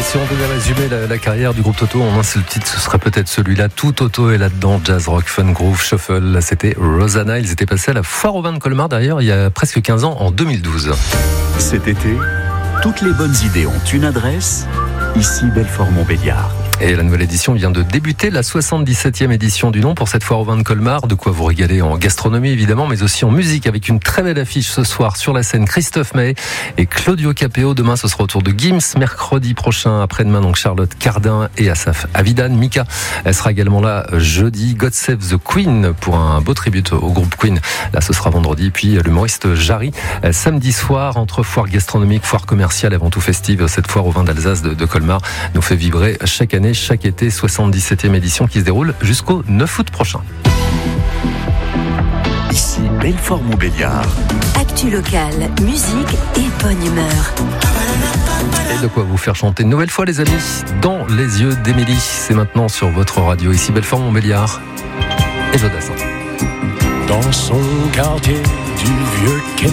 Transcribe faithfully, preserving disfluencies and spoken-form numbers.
si on devait résumer la, la carrière du groupe Toto en un seul titre, ce serait peut-être celui-là. Tout Toto est là-dedans, jazz, rock, fun, groove, shuffle. Là, c'était Rosanna. Ils étaient passés à la Foire aux Vins de Colmar, d'ailleurs, il y a presque quinze ans, en deux mille douze. Cet été, toutes les bonnes idées ont une adresse, ici Belfort-Montbéliard. Et la nouvelle édition vient de débuter, la soixante-dix-septième édition du nom pour cette Foire aux Vins de Colmar. De quoi vous régaler en gastronomie évidemment, mais aussi en musique avec une très belle affiche ce soir sur la scène. Christophe Maé et Claudio Capéo. Demain ce sera au tour de Gims. Mercredi prochain, après-demain, donc Charlotte Cardin et Asaf Avidan. Mika, elle sera également là jeudi. God Save the Queen pour un beau tribute au groupe Queen. Là ce sera vendredi. Puis l'humoriste Jarry samedi soir, entre foire gastronomique, foire commerciale, avant tout festive. Cette Foire aux Vins d'Alsace de, de Colmar nous fait vibrer chaque année, chaque été. soixante-dix-septième édition qui se déroule jusqu'au neuf août prochain. Ici Belfort-Montbéliard. Actu locale, musique et bonne humeur. Et de quoi vous faire chanter une nouvelle fois les amis, Dans les yeux d'Émilie. C'est maintenant sur votre radio. Ici Belfort-Montbéliard et Jodassin. Dans son quartier du vieux quai